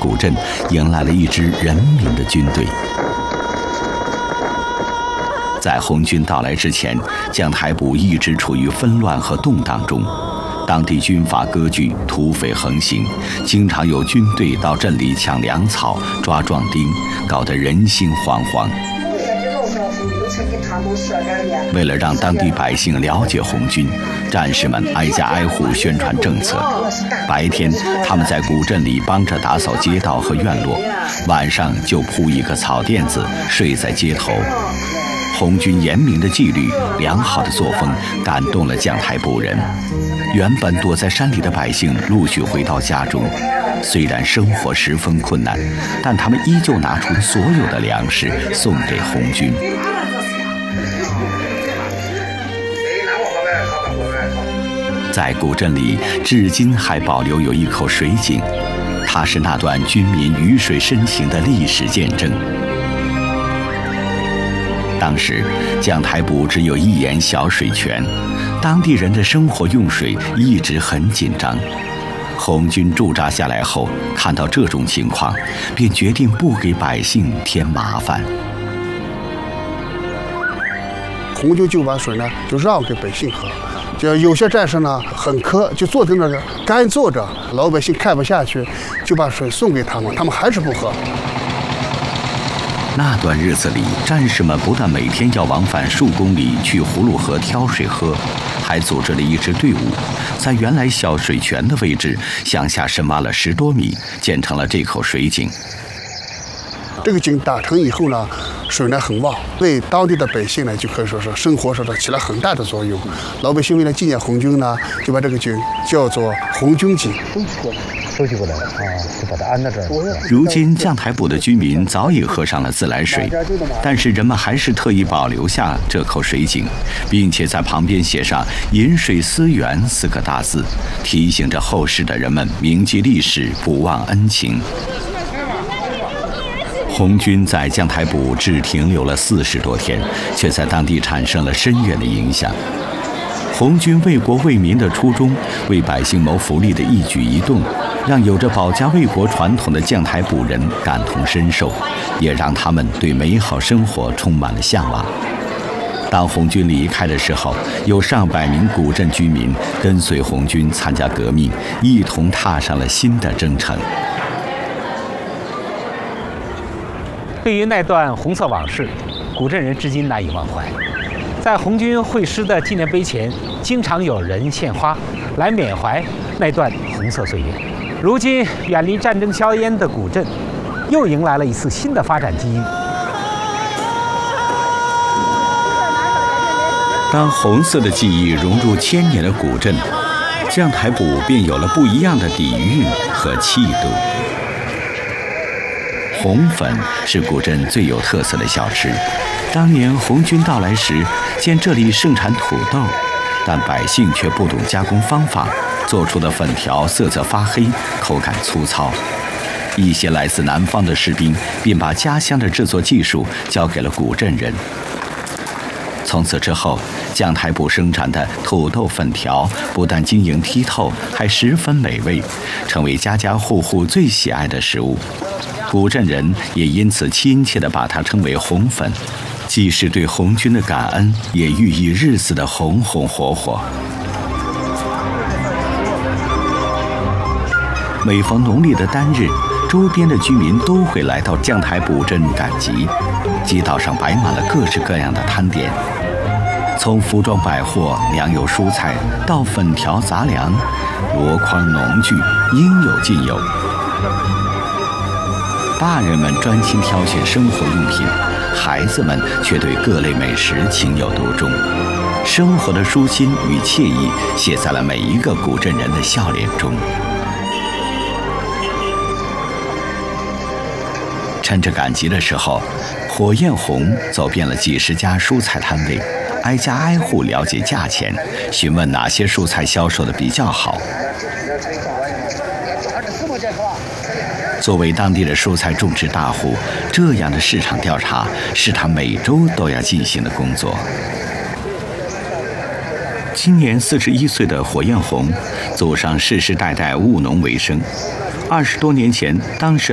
古镇迎来了一支人民的军队。在红军到来之前，将台埔一直处于纷乱和动荡中，当地军阀割据，土匪横行，经常有军队到镇里抢粮草、抓壮丁，搞得人心惶惶。为了让当地百姓了解红军，战士们挨家挨户宣传政策。白天，他们在古镇里帮着打扫街道和院落，晚上就铺一个草垫子，睡在街头。红军严明的纪律、良好的作风感动了将台埔人。原本躲在山里的百姓陆续回到家中，虽然生活十分困难，但他们依旧拿出所有的粮食送给红军。在古镇里，至今还保留有一口水井，它是那段军民鱼水深情的历史见证。当时，将台埔只有一眼小水泉，当地人的生活用水一直很紧张。红军驻扎下来后，看到这种情况，便决定不给百姓添麻烦。 红军就把水呢就让给百姓喝，就有些战士呢很渴，就坐在那儿干坐着，老百姓看不下去，就把水送给他们，他们还是不喝。 那段日子里，战士们不但每天要往返数公里去葫芦河挑水喝，还组织了一支队伍，在原来小水泉的位置向下深挖了10多米，建成了这口水井。 这个井打成以后呢，水呢很旺，对当地的百姓呢就可以说是生活上起了很大的作用。老百姓为了纪念红军呢，就把这个井叫做红军井。 收集过来啊，就把它安在这儿。 如今将台埔的居民早已喝上了自来水，但是人们还是特意保留下这口水井，并且在旁边写上“饮水思源”4个大字，提醒着后世的人们铭记历史，不忘恩情。红军在将台埔只停留了40多天，却在当地产生了深远的影响。红军为国为民的初衷，为百姓谋福利的一举一动，让有着保家卫国传统的将台埔人感同身受，也让他们对美好生活充满了向往。当红军离开的时候，有上百名古镇居民跟随红军参加革命，一同踏上了新的征程。 对于那段红色往事，古镇人至今难以忘怀。在红军会师的纪念碑前，经常有人献花来缅怀那段红色岁月。如今，远离战争硝烟的古镇，又迎来了一次新的发展机遇。 当红色的记忆融入千年的古镇，将台埔便有了不一样的底蕴和气度。红粉是古镇最有特色的小吃。当年红军到来时，见这里盛产土豆，但百姓却不懂加工方法，做出的粉条色泽发黑，口感粗糙。一些来自南方的士兵便把家乡的制作技术交给了古镇人。从此之后，将台埔生产的土豆粉条不但晶莹剔透，还十分美味，成为家家户户最喜爱的食物。古镇人也因此亲切地把它称为红粉，既是对红军的感恩，也寓意日子的红红火火。每逢农历的单日，周边的居民都会来到将台埔镇赶集，街道上摆满了各式各样的摊点，从服装百货、粮油蔬菜到粉条杂粮，箩筐农具应有尽有。大人们专心挑选生活用品，孩子们却对各类美食情有独钟。生活的舒心与惬意写在了每一个古镇人的笑脸中。趁着赶集的时候，火焰红走遍了几十家蔬菜摊位，挨家挨户了解价钱，询问哪些蔬菜销售的比较好。作为当地的蔬菜种植大户，这样的市场调查是他每周都要进行的工作。今年41岁的火焰红，祖上世世代代务农为生。20多年前，当时